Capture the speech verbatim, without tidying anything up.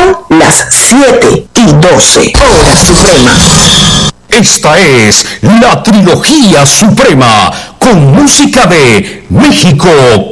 Son las siete y doce, hora suprema. Esta es la trilogía suprema con música de México,